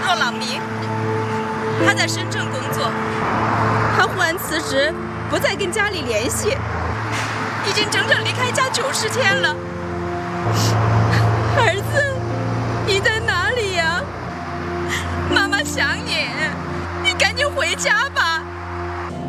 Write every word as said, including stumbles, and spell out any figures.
骆朗明，他在深圳工作。他忽然辞职，不再跟家里联系，已经整整离开家九十天了。儿子。